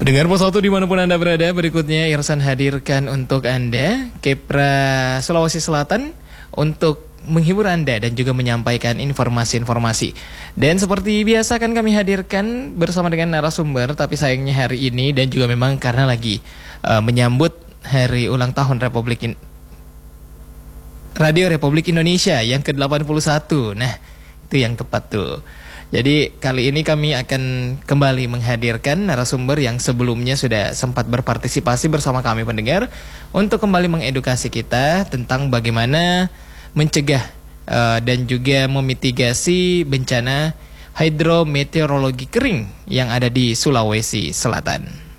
Pendengar Pos 1 dimanapun Anda berada, berikutnya Irsan hadirkan untuk Anda Kepra Sulawesi Selatan untuk menghibur Anda dan juga menyampaikan informasi-informasi. Dan seperti biasa kan kami hadirkan bersama dengan narasumber, tapi sayangnya hari ini dan juga memang karena lagi menyambut hari ulang tahun Radio Republik Indonesia yang ke-81. Nah, itu yang tepat tuh. Jadi kali ini kami akan kembali menghadirkan narasumber yang sebelumnya sudah sempat berpartisipasi bersama kami pendengar untuk kembali mengedukasi kita tentang bagaimana mencegah dan juga memitigasi bencana hidrometeorologi kering yang ada di Sulawesi Selatan.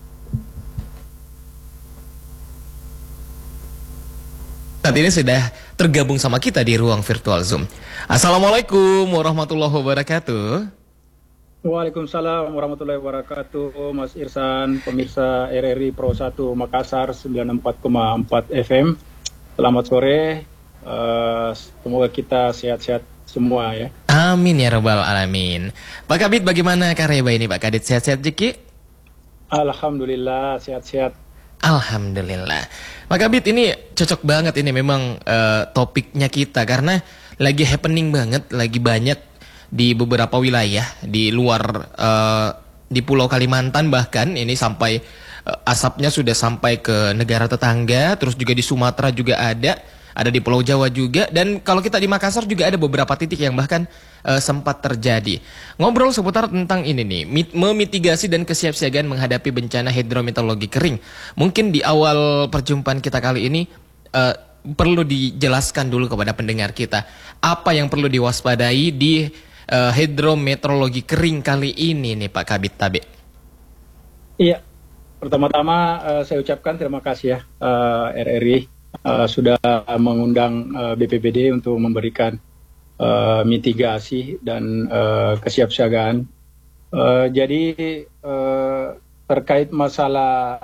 Saat ini sudah tergabung sama kita di ruang virtual Zoom. Assalamualaikum warahmatullahi wabarakatuh. Waalaikumsalam warahmatullahi wabarakatuh, Mas Irsan, pemirsa RRI Pro 1 Makassar 94,4 FM. Selamat sore, semoga kita sehat-sehat semua ya. Amin ya rabbal alamin. Pak Kabit, bagaimana kareba ini Pak Kadit, sehat-sehat Jeki? Alhamdulillah sehat-sehat. Alhamdulillah. Pak Kabit, ini cocok banget ini memang topiknya kita karena lagi happening banget, lagi banyak di beberapa wilayah di luar di Pulau Kalimantan, bahkan ini sampai asapnya sudah sampai ke negara tetangga, terus juga di Sumatera juga ada di Pulau Jawa juga, dan kalau kita di Makassar juga ada beberapa titik yang bahkan sempat terjadi. Ngobrol seputar tentang ini nih, memitigasi dan kesiapsiagaan menghadapi bencana hidrometeorologi kering. Mungkin di awal perjumpaan kita kali ini perlu dijelaskan dulu kepada pendengar kita apa yang perlu diwaspadai di hidrometeorologi kering kali ini nih Pak Kabit Tabe. Iya, pertama-tama saya ucapkan terima kasih ya RRI sudah mengundang BPBD untuk memberikan mitigasi dan kesiapsiagaan. Jadi terkait masalah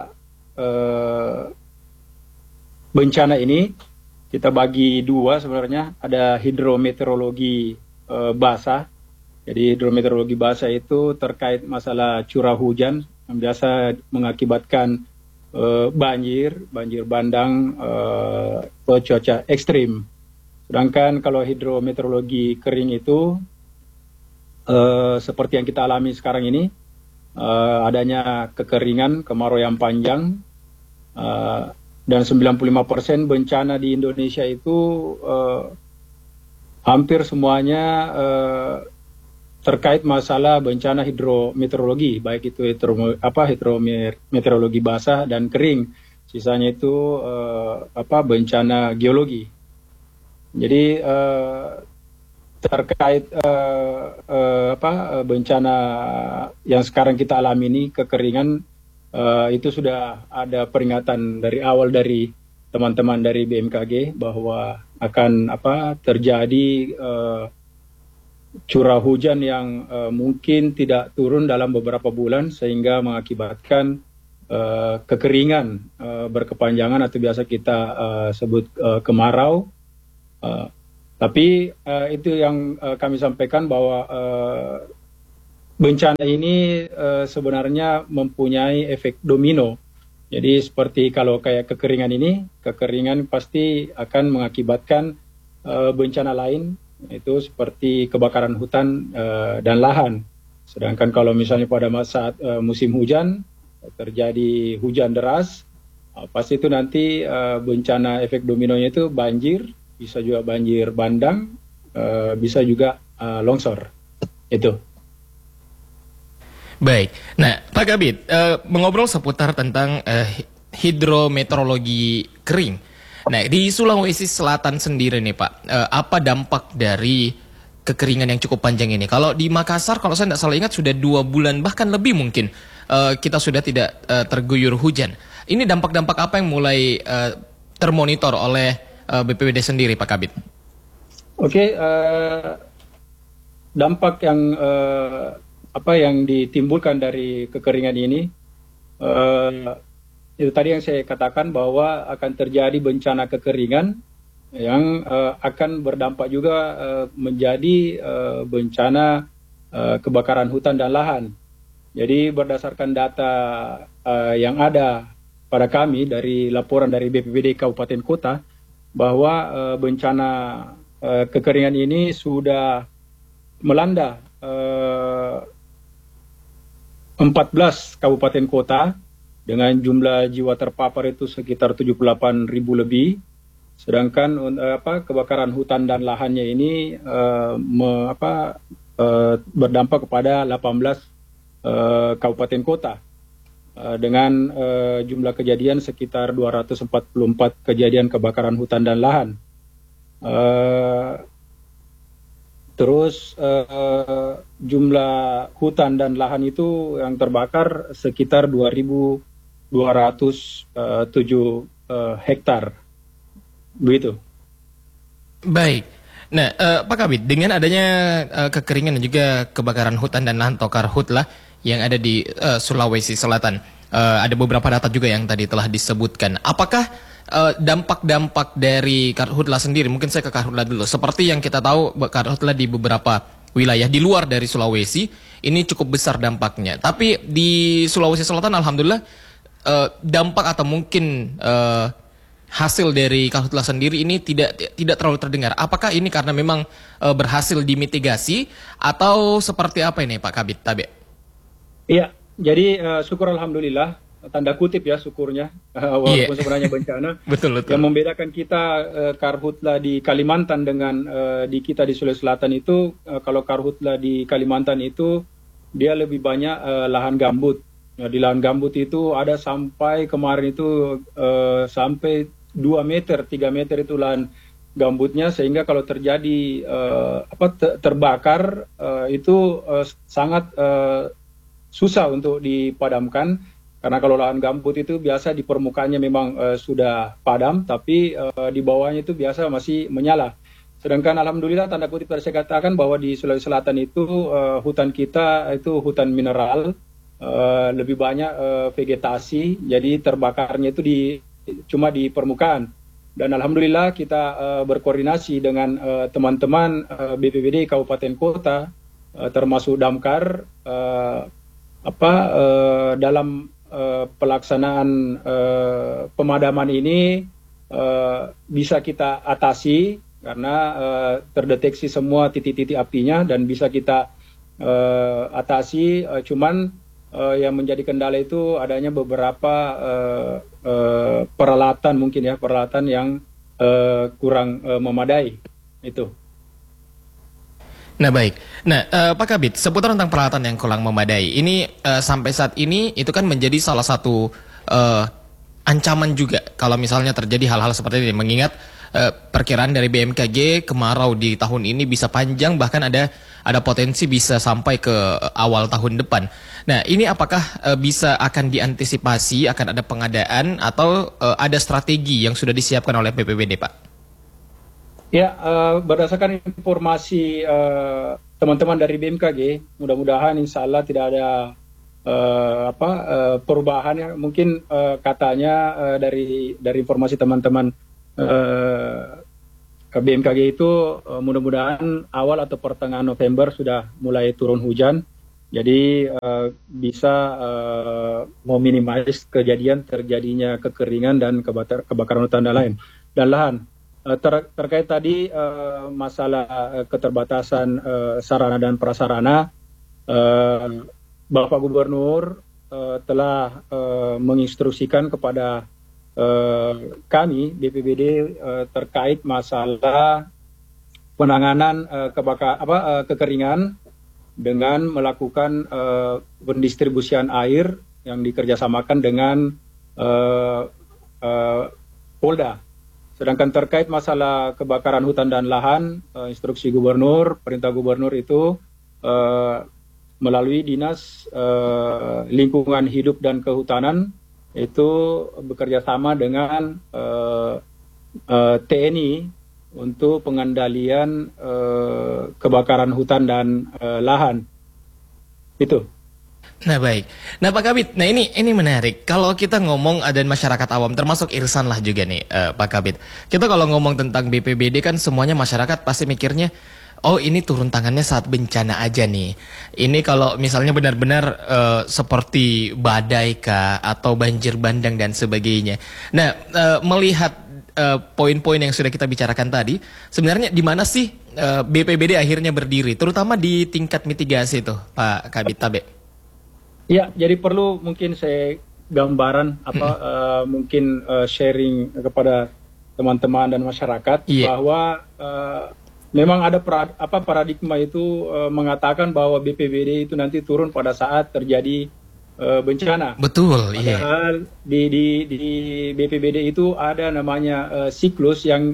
bencana ini kita bagi dua sebenarnya, ada hidrometeorologi basah. Jadi hidrometeorologi basah itu terkait masalah curah hujan yang biasa mengakibatkan banjir bandang, cuaca ekstrim. Sedangkan kalau hidrometeorologi kering itu seperti yang kita alami sekarang ini, adanya kekeringan, kemarau yang panjang, dan 95% bencana di Indonesia itu hampir semuanya terkait masalah bencana hidrometeorologi, baik itu hidrometeorologi basah dan kering. Sisanya itu bencana geologi. Jadi terkait bencana yang sekarang kita alami ini, kekeringan, itu sudah ada peringatan dari awal dari teman-teman dari BMKG bahwa akan terjadi curah hujan yang mungkin tidak turun dalam beberapa bulan sehingga mengakibatkan kekeringan berkepanjangan atau biasa kita sebut kemarau. Tapi itu yang kami sampaikan bahwa bencana ini sebenarnya mempunyai efek domino. Jadi seperti kalau kayak kekeringan pasti akan mengakibatkan bencana lain, itu seperti kebakaran hutan dan lahan. Sedangkan kalau misalnya pada saat musim hujan terjadi hujan deras, pasti itu nanti bencana efek dominonya itu banjir, bisa juga banjir bandang, bisa juga longsor. Itu. Baik. Nah, Pak Kabit, mengobrol seputar tentang hidrometeorologi kering. Nah, di Sulawesi Selatan sendiri nih Pak, apa dampak dari kekeringan yang cukup panjang ini? Kalau di Makassar, kalau saya tidak salah ingat sudah 2 bulan, bahkan lebih mungkin, kita sudah tidak terguyur hujan. Ini dampak-dampak apa yang mulai termonitor oleh BPBD sendiri, Pak Kabit? Oke, dampak yang ditimbulkan dari kekeringan ini, itu tadi yang saya katakan bahwa akan terjadi bencana kekeringan yang akan berdampak juga menjadi bencana kebakaran hutan dan lahan. Jadi berdasarkan data yang ada pada kami dari laporan dari BPBD Kabupaten Kota, bahwa bencana kekeringan ini sudah melanda 14 kabupaten kota dengan jumlah jiwa terpapar itu sekitar 78.000 lebih. Sedangkan kebakaran hutan dan lahannya ini berdampak kepada 18 kabupaten kota dengan jumlah kejadian sekitar 244 kejadian kebakaran hutan dan lahan. Terus jumlah hutan dan lahan itu yang terbakar sekitar 2.207 hektar. Begitu. Baik. Nah, Pak Kabid, dengan adanya kekeringan dan juga kebakaran hutan dan lahan atau karhutlah yang ada di Sulawesi Selatan, ada beberapa data juga yang tadi telah disebutkan. Apakah dampak-dampak dari karhutlah sendiri, mungkin saya ke karhutlah dulu, seperti yang kita tahu karhutlah di beberapa wilayah di luar dari Sulawesi, ini cukup besar dampaknya. Tapi di Sulawesi Selatan, alhamdulillah, dampak atau mungkin hasil dari karhutlah sendiri ini tidak terlalu terdengar. Apakah ini karena memang berhasil dimitigasi atau seperti apa ini Pak Kabid Tabe? Iya, jadi syukur alhamdulillah, tanda kutip ya syukurnya, walaupun sebenarnya bencana. Betul. Yang membedakan kita karhutlah di Kalimantan dengan di kita di Sulawesi Selatan itu, kalau karhutlah di Kalimantan itu dia lebih banyak lahan gambut. Di lahan gambut itu ada sampai kemarin itu sampai 2 meter, 3 meter itu lahan gambutnya, sehingga kalau terjadi terbakar itu sangat susah untuk dipadamkan, karena kalau lahan gambut itu biasa di permukaannya memang sudah padam, tapi di bawahnya itu biasa masih menyala. Sedangkan alhamdulillah tanda kutip tadi saya katakan bahwa di Sulawesi Selatan itu hutan kita itu hutan mineral, lebih banyak vegetasi, jadi terbakarnya itu cuma di permukaan. Dan alhamdulillah kita berkoordinasi dengan teman-teman BPBD Kabupaten Kota, termasuk Damkar, dalam pelaksanaan pemadaman ini bisa kita atasi karena terdeteksi semua titik-titik apinya dan bisa kita atasi. Cuman yang menjadi kendala itu adanya beberapa peralatan yang kurang memadai itu. Nah baik, Pak Kabid, seputar tentang peralatan yang kurang memadai, ini sampai saat ini itu kan menjadi salah satu ancaman juga kalau misalnya terjadi hal-hal seperti ini, mengingat perkiraan dari BMKG kemarau di tahun ini bisa panjang, bahkan ada potensi bisa sampai ke awal tahun depan. Nah ini apakah akan diantisipasi, akan ada pengadaan atau ada strategi yang sudah disiapkan oleh BPBD, Pak? Ya, berdasarkan informasi teman-teman dari BMKG, mudah-mudahan insya Allah tidak ada perubahan ya. Mungkin katanya dari informasi teman-teman BMKG itu mudah-mudahan awal atau pertengahan November sudah mulai turun hujan. Jadi bisa meminimalisir kejadian terjadinya kekeringan dan kebakaran hutan dan lahan. Terkait tadi masalah keterbatasan sarana dan prasarana, Bapak Gubernur telah menginstruksikan kepada kami BPBD terkait masalah penanganan kekeringan dengan melakukan pendistribusian air yang dikerjasamakan dengan Polda. Sedangkan terkait masalah kebakaran hutan dan lahan, instruksi gubernur, perintah gubernur itu melalui Dinas Lingkungan Hidup dan Kehutanan itu bekerja sama dengan TNI untuk pengendalian kebakaran hutan dan lahan. Itu. Nah baik, nah Pak Kabid, nah ini menarik. Kalau kita ngomong ada masyarakat awam, termasuk Irsan lah juga nih Pak Kabid. Kita kalau ngomong tentang BPBD kan semuanya masyarakat pasti mikirnya, oh ini turun tangannya saat bencana aja nih. Ini kalau misalnya benar-benar seperti badai kah atau banjir bandang dan sebagainya. Nah, melihat poin-poin yang sudah kita bicarakan tadi, sebenarnya di mana sih BPBD akhirnya berdiri, terutama di tingkat mitigasi itu, Pak Kabit Tabe? Ya, jadi perlu mungkin saya gambaran mungkin sharing kepada teman-teman dan masyarakat bahwa memang ada paradigma itu mengatakan bahwa BPBD itu nanti turun pada saat terjadi bencana. Betul, padahal di BPBD itu ada namanya siklus yang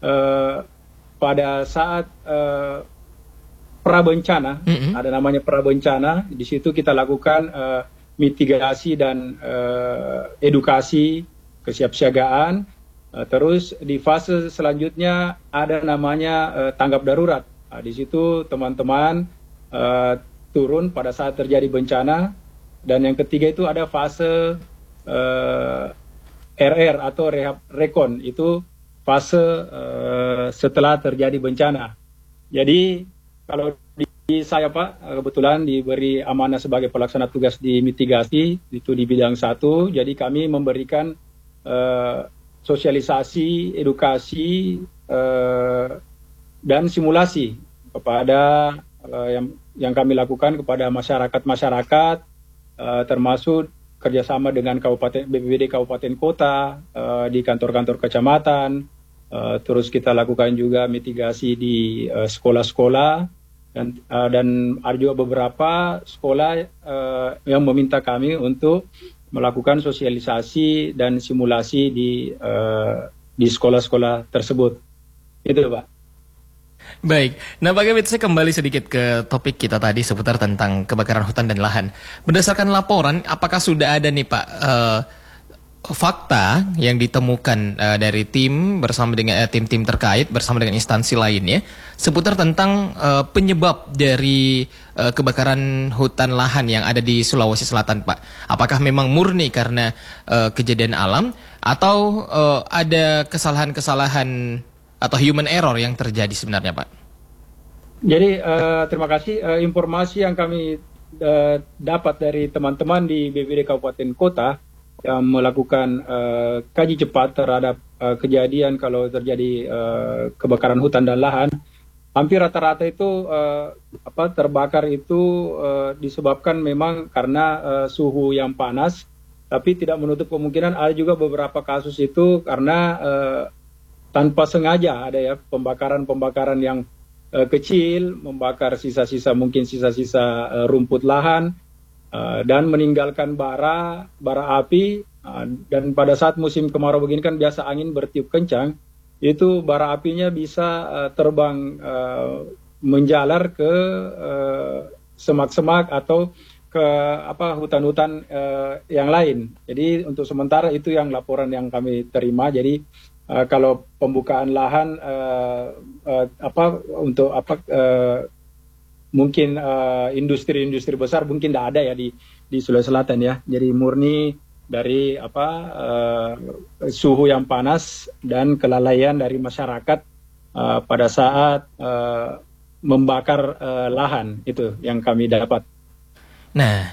pada saat prabencana, ada namanya prabencana. Di situ kita lakukan mitigasi dan edukasi kesiapsiagaan. Terus di fase selanjutnya ada namanya tanggap darurat. Di situ teman-teman turun pada saat terjadi bencana. Dan yang ketiga itu ada fase RR atau rehab rekon. Itu fase setelah terjadi bencana. Jadi kalau di saya Pak, kebetulan diberi amanah sebagai pelaksana tugas di mitigasi, itu di bidang 1, jadi kami memberikan sosialisasi, edukasi, dan simulasi kepada yang kami lakukan kepada masyarakat-masyarakat, termasuk kerjasama dengan BPBD Kabupaten Kota, di kantor-kantor kecamatan, terus kita lakukan juga mitigasi di sekolah-sekolah, dan ada juga beberapa sekolah yang meminta kami untuk melakukan sosialisasi dan simulasi di sekolah-sekolah tersebut. Itu Pak. Baik, nah Pak Kabit, saya kembali sedikit ke topik kita tadi seputar tentang kebakaran hutan dan lahan. Berdasarkan laporan, apakah sudah ada nih Pak fakta yang ditemukan dari tim bersama dengan tim-tim terkait bersama dengan instansi lainnya seputar tentang penyebab dari kebakaran hutan lahan yang ada di Sulawesi Selatan, Pak? Apakah memang murni karena kejadian alam atau ada kesalahan-kesalahan atau human error yang terjadi sebenarnya, Pak? Jadi terima kasih, informasi yang kami dapat dari teman-teman di BPBD Kabupaten Kota yang melakukan kaji cepat terhadap kejadian kalau terjadi kebakaran hutan dan lahan. Hampir rata-rata itu terbakar itu disebabkan memang karena suhu yang panas, tapi tidak menutup kemungkinan ada juga beberapa kasus itu karena tanpa sengaja ada ya pembakaran yang kecil, membakar sisa-sisa rumput lahan, dan meninggalkan bara api, dan pada saat musim kemarau begini kan biasa angin bertiup kencang, itu bara apinya bisa terbang menjalar ke semak-semak atau ke hutan-hutan yang lain. Jadi untuk sementara itu yang laporan yang kami terima. Jadi kalau pembukaan lahan mungkin industri-industri besar mungkin tidak ada ya di Sulawesi Selatan ya. Jadi murni dari suhu yang panas dan kelalaian dari masyarakat pada saat membakar lahan, itu yang kami dapat. Nah,